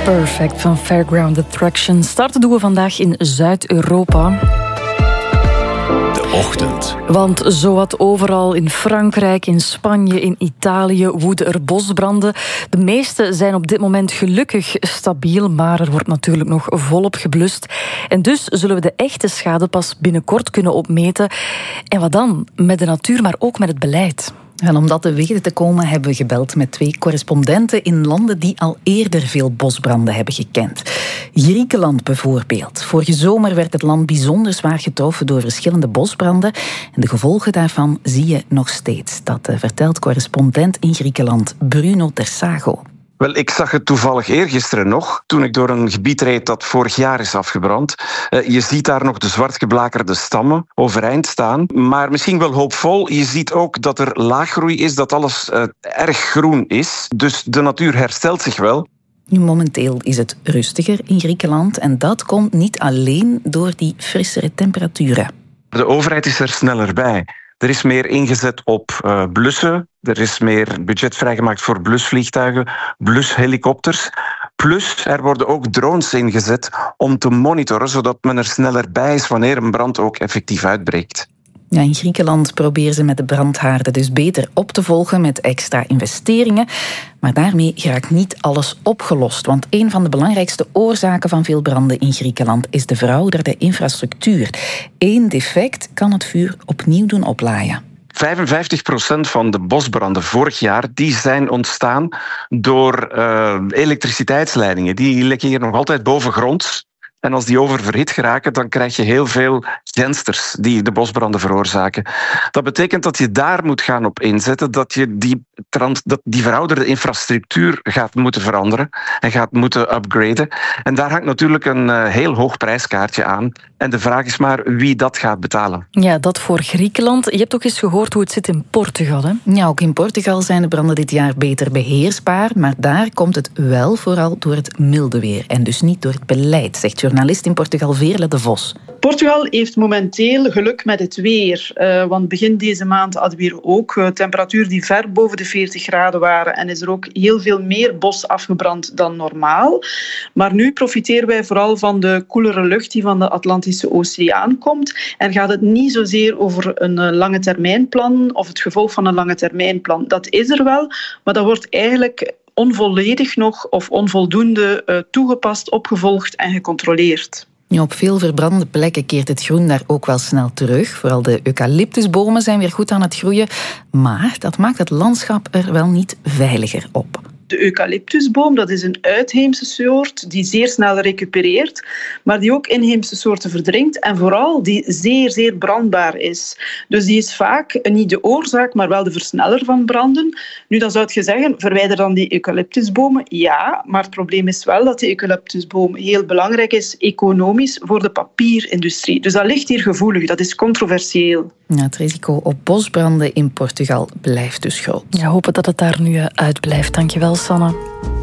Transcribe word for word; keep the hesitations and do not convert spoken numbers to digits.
Perfect van Fairground Attraction. Starten doen we vandaag in Zuid-Europa. De ochtend. Want zowat overal in Frankrijk, in Spanje, in Italië woeden er bosbranden. De meeste zijn op dit moment gelukkig stabiel, maar er wordt natuurlijk nog volop geblust. En dus zullen we de echte schade pas binnenkort kunnen opmeten. En wat dan? Met de natuur, maar ook met het beleid. En om dat te weten te komen hebben we gebeld met twee correspondenten in landen die al eerder veel bosbranden hebben gekend. Griekenland bijvoorbeeld. Vorige zomer werd het land bijzonder zwaar getroffen door verschillende bosbranden. En de gevolgen daarvan zie je nog steeds. Dat vertelt correspondent in Griekenland Bruno Tersago. Wel, ik zag het toevallig eergisteren nog, toen ik door een gebied reed dat vorig jaar is afgebrand. Uh, je ziet daar nog de zwart geblakerde stammen overeind staan. Maar misschien wel hoopvol, je ziet ook dat er laaggroei is, dat alles uh, erg groen is. Dus de natuur herstelt zich wel. Nu, momenteel is het rustiger in Griekenland en dat komt niet alleen door die frissere temperaturen. De overheid is er sneller bij. Er is meer ingezet op uh, blussen. Er is meer budget vrijgemaakt voor blusvliegtuigen, blushelikopters. Plus, er worden ook drones ingezet om te monitoren, zodat men er sneller bij is wanneer een brand ook effectief uitbreekt. Ja, in Griekenland proberen ze met de brandhaarden dus beter op te volgen met extra investeringen. Maar daarmee geraakt niet alles opgelost. Want een van de belangrijkste oorzaken van veel branden in Griekenland is de verouderde infrastructuur. Eén defect kan het vuur opnieuw doen oplaaien. vijfenvijftig procent van de bosbranden vorig jaar die zijn ontstaan door uh, elektriciteitsleidingen. Die liggen hier nog altijd bovengronds. En als die oververhit geraken, dan krijg je heel veel gensters die de bosbranden veroorzaken. Dat betekent dat je daar moet gaan op inzetten, dat je die, trans, dat die verouderde infrastructuur gaat moeten veranderen en gaat moeten upgraden. En daar hangt natuurlijk een uh, heel hoog prijskaartje aan. En de vraag is maar wie dat gaat betalen. Ja, dat voor Griekenland. Je hebt ook eens gehoord hoe het zit in Portugal, hè? Ja, ook in Portugal zijn de branden dit jaar beter beheersbaar. Maar daar komt het wel vooral door het milde weer. En dus niet door het beleid, zegt journalist in Portugal Veerle de Vos. Portugal heeft momenteel geluk met het weer. Uh, want begin deze maand hadden we hier ook uh, temperaturen die ver boven de veertig graden waren. En is er ook heel veel meer bos afgebrand dan normaal. Maar nu profiteren wij vooral van de koelere lucht die van de Atlantische Oceaan komt. En gaat het niet zozeer over een uh, lange termijnplan of het gevolg van een lange termijnplan. Dat is er wel, maar dat wordt eigenlijk onvolledig nog of onvoldoende uh, toegepast, opgevolgd en gecontroleerd. Ja, op veel verbrande plekken keert het groen daar ook wel snel terug. Vooral de eucalyptusbomen zijn weer goed aan het groeien. Maar dat maakt het landschap er wel niet veiliger op. De eucalyptusboom, dat is een uitheemse soort die zeer snel recupereert, maar die ook inheemse soorten verdringt en vooral die zeer, zeer brandbaar is. Dus die is vaak niet de oorzaak, maar wel de versneller van branden. Nu, dan zou je zeggen, verwijder dan die eucalyptusbomen. Ja, maar het probleem is wel dat die eucalyptusboom heel belangrijk is economisch voor de papierindustrie. Dus dat ligt hier gevoelig, dat is controversieel. Ja, het risico op bosbranden in Portugal blijft dus groot. Ja, hopen dat het daar nu uit blijft. Dankjewel, Sanne.